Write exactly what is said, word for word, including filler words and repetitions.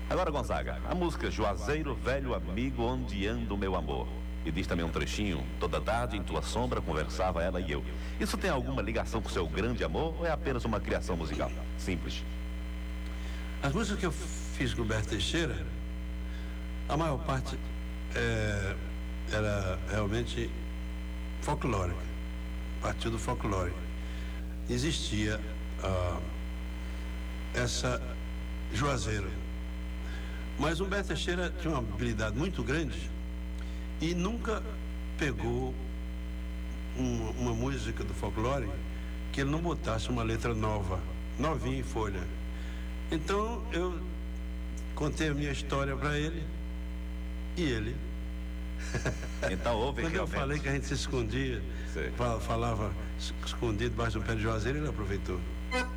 Agora, Gonzaga, a música Juazeiro, velho amigo, onde anda o meu amor. E diz também um trechinho: toda tarde em tua sombra conversava ela e eu. Isso tem alguma ligação com o seu grande amor ou é apenas uma criação musical? Simples. As músicas que eu fiz com o Beto Teixeira, a maior parte é, era realmente folclórica, partiu do folclore. Existia ah, essa Juazeiro, mas o Beto Teixeira tinha uma habilidade muito grande e nunca pegou uma, uma música do folclore que ele não botasse uma letra nova, novinha em folha. Então eu contei a minha história para ele e ele. Então houve Quando realmente... eu falei que a gente se escondia, Sei. falava escondido debaixo do pé de Juazeiro, ele aproveitou.